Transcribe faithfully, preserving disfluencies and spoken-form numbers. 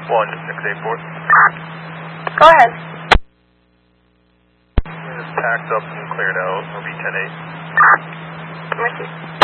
one six eight four. Go ahead. It's packed up and cleared out. It'll be ten eight. Mercy.